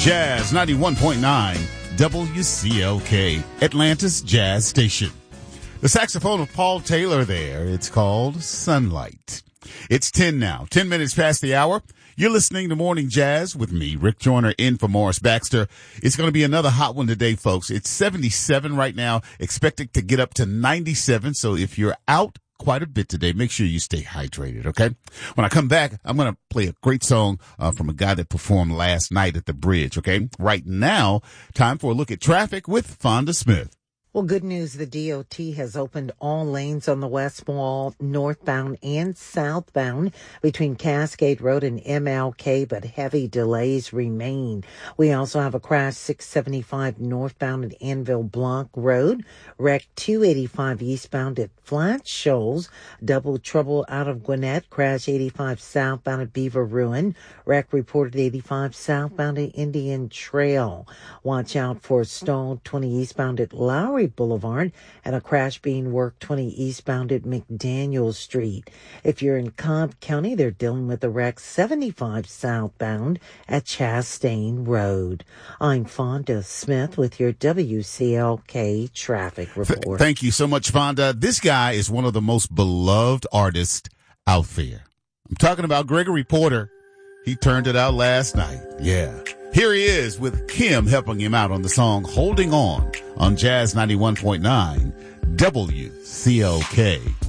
Jazz 91.9 WCLK, Atlanta's Jazz Station. The saxophone of Paul Taylor there. It's called Sunlight. It's 10 now, 10 minutes past the hour. You're listening to Morning Jazz with me, Rick Joyner, in for Morris Baxter. It's going to be another hot one today, folks. It's 77 right now, expected to get up to 97. So if you're out quite a bit today, make sure you stay hydrated, okay? When I come back, I'm going to play a great song from a guy that performed last night at the Bridge, okay? Right now, time for a look at traffic with Fonda Smith. Well, good news. The DOT has opened all lanes on the West Wall, northbound and southbound between Cascade Road and MLK, but heavy delays remain. We also have a crash 675 northbound at Anvil Blanc Road, wreck 285 eastbound at Flat Shoals, double trouble out of Gwinnett, crash 85 southbound at Beaver Ruin, wreck reported 85 southbound at Indian Trail. Watch out for stall 20 eastbound at Lowry Boulevard and a crash being worked 20 eastbound at McDaniel Street. If you're in Cobb County, they're dealing with a wreck 75 southbound at Chastain Road. I'm Fonda Smith with your WCLK traffic report. Thank you so much, Fonda. This guy is one of the most beloved artists out there. I'm talking about Gregory Porter. He turned it out last night. Yeah. Here he is with Kim helping him out on the song Holding On Jazz 91.9 WCLK.